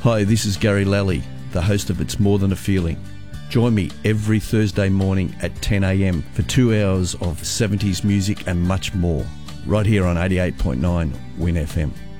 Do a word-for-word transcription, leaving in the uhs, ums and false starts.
Hi, this is Gary Lally, the host of It's More Than a Feeling. Join me every Thursday morning at ten a.m. for two hours of seventies music and much more, right here on eighty-eight point nine Win F M.